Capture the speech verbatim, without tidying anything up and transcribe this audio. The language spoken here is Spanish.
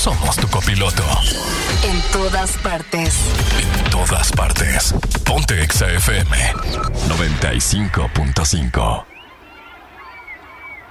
somos tu copiloto. En todas partes. En todas partes. Ponte Exa F M noventa y cinco punto cinco.